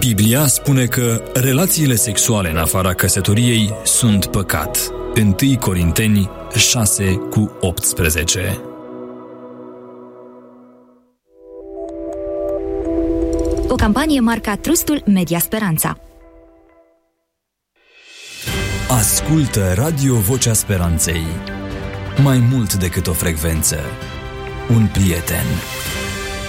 Biblia spune că relațiile sexuale în afara căsătoriei sunt păcat. 1 Corinteni 6:18. O campanie marca Trustul Media Speranța. Ascultă Radio Vocea Speranței. Mai mult decât o frecvență, un prieten.